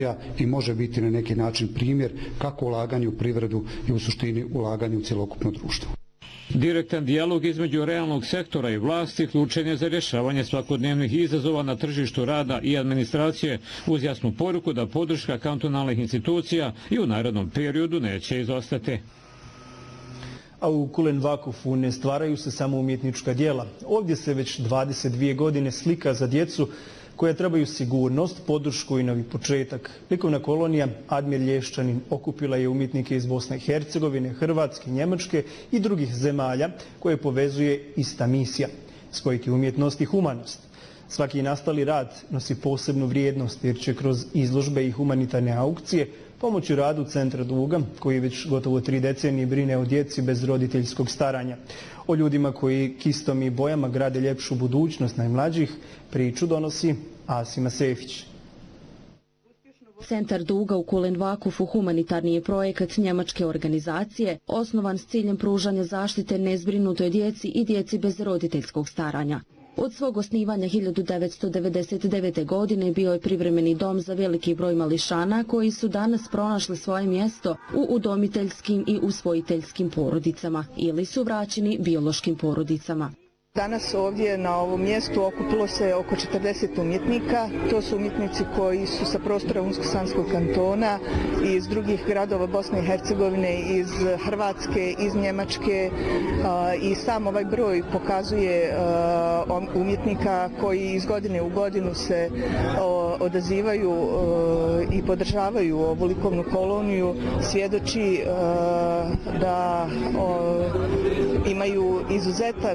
i može biti na neki način primjer kako ulaganje u privredu i u suštini ulaganje u cjelokupno društvo. Direktan dijalog između realnog sektora i vlasti ključan je za rješavanje svakodnevnih izazova na tržištu rada i administracije uz jasnu poruku da podrška kantonalnih institucija i u narednom periodu neće izostati. A u Kulenvakufu ne stvaraju se samo umjetnička djela. Ovdje se već 22 godine slika za djecu koja trebaju sigurnost, podršku i novi početak. Likovna kolonija Admir Lješćanin okupila je umjetnike iz Bosne i Hercegovine, Hrvatske, Njemačke i drugih zemalja koje povezuje ista misija – spojiti umjetnost i humanost. Svaki nastali rad nosi posebnu vrijednost jer će kroz izložbe i humanitarne aukcije pomoći radu Centra Duga, koji već gotovo 3 decenije brine o djeci bez roditeljskog staranja. O ljudima koji kistom i bojama grade ljepšu budućnost najmlađih priču donosi Asima Sefić. Centar Duga u Kulenvakufu humanitarni je projekat njemačke organizacije, osnovan s ciljem pružanja zaštite nezbrinutoj djeci i djeci bez roditeljskog staranja. Od svog osnivanja 1999. godine bio je privremeni dom za veliki broj mališana koji su danas pronašli svoje mjesto u udomiteljskim i usvojiteljskim porodicama ili su vraćeni biološkim porodicama. Danas ovdje na ovom mjestu okupilo se oko 40 umjetnika. To su umjetnici koji su sa prostora Unsko-Sanskog kantona, iz drugih gradova Bosne i Hercegovine, iz Hrvatske, iz Njemačke i sam ovaj broj pokazuje umjetnika koji iz godine u godinu se odazivaju i podržavaju ovu likovnu koloniju, svjedoči da imaju izuzetan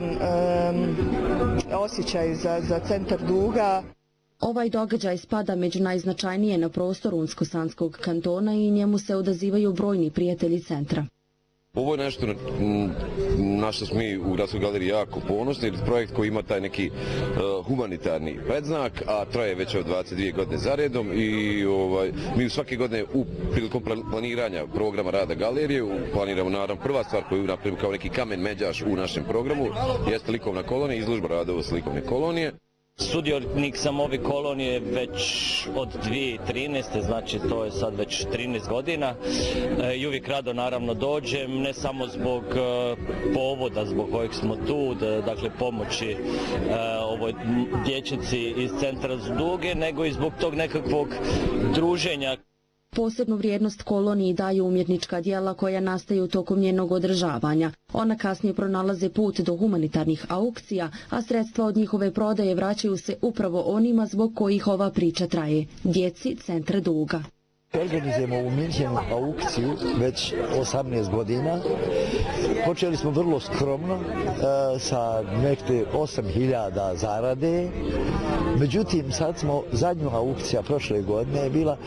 osjećaj za Centar Duga. Ovaj događaj spada među najznačajnije na prostoru Unsko-Sanskog kantona i njemu se odazivaju brojni prijatelji centra. Ovo je nešto na što smo mi u Gradskoj galeriji jako ponosni, jer projekt koji ima taj neki humanitarni predznak, a traje već od 22 godine zaredom i mi u svake godine prilikom planiranja programa rada galerije planiramo naravno prva stvar koju napravimo kao neki kamen međaš u našem programu jeste likovna kolonija, izložba radova s likovne kolonije. Sudionik sam ove kolonije već od 2013. znači to je sad već 13 godina i uvijek rado naravno dođem, ne samo zbog povoda zbog kojeg smo tu, dakle pomoći ovoj dječici iz Centra Duge, nego i zbog tog nekakvog druženja. Posebnu vrijednost koloniji daju umjetnička djela koja nastaju tokom njenog održavanja. Ona kasnije pronalaze put do humanitarnih aukcija, a sredstva od njihove prodaje vraćaju se upravo onima zbog kojih ova priča traje – djeci Centra Duga. Organizujemo u Minhenu aukciju već 18 godina. Počeli smo vrlo skromno sa nekde 8.000 zarade. Međutim, sad smo, zadnju aukcija prošle godine je bila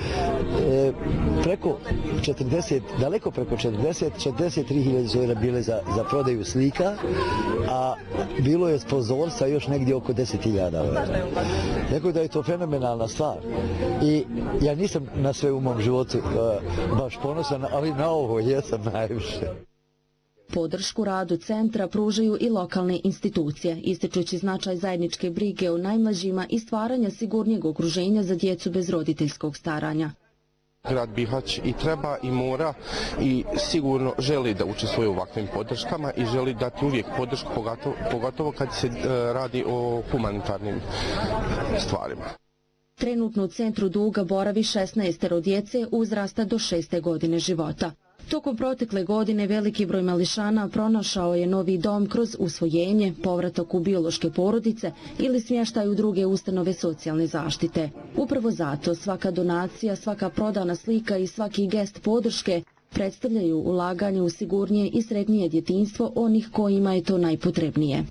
daleko preko 43.000 su bile za prodaju slika, a bilo je sponzorstva još negdje oko 10.000. Tako da je to fenomenalna stvar. I ja nisam na sve u mom životu baš ponosan, ali na ovo jesam najviše. Podršku radu centra pružaju i lokalne institucije, ističući značaj zajedničke brige o najmlađima i stvaranja sigurnijeg okruženja za djecu bez roditeljskog staranja. Grad Bihać i treba i mora i sigurno želi da učestvuje u ovakvim podrškama i želi dati uvijek podršku, pogotovo kad se radi o humanitarnim stvarima. Trenutno u Centru Duga boravi 16 djece uzrasta do 6. godine života. Tokom protekle godine veliki broj mališana pronašao je novi dom kroz usvojenje, povratak u biološke porodice ili smještaj u druge ustanove socijalne zaštite. Upravo zato svaka donacija, svaka prodana slika i svaki gest podrške predstavljaju ulaganje u sigurnije i sretnije djetinjstvo onih kojima je to najpotrebnije.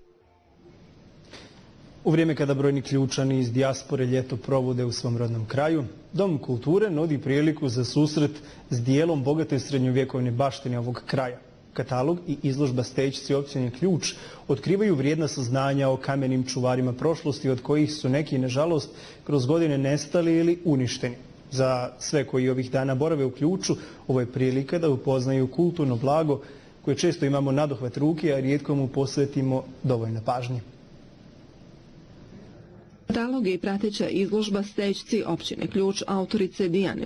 U vrijeme kada brojni ključani iz dijaspore ljeto provode u svom rodnom kraju, Dom kulture nudi priliku za susret s dijelom bogate srednjovjekovne baštine ovog kraja. Katalog i izložba Stećci općine Ključ otkrivaju vrijedna saznanja o kamenim čuvarima prošlosti od kojih su neki, nažalost, kroz godine nestali ili uništeni. Za sve koji ovih dana borave u Ključu, ovo je prilika da upoznaju kulturno blago koje često imamo nadohvat ruke, a rijetko mu posvetimo dovoljno pažnje. Katalog i prateća izložba Stećci općine Ključ autorice Dijane